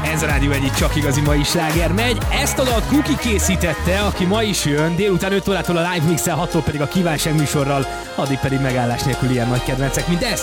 Ez a Rádió egyik csak igazi mai sláger megy. Ezt a dalt Kuki készítette, aki ma is jön, délután 5 órától a Live Mix-el, 6-tól pedig a kívánság műsorral, addig pedig megállás nélkül ilyen nagy kedvencek, mint ez.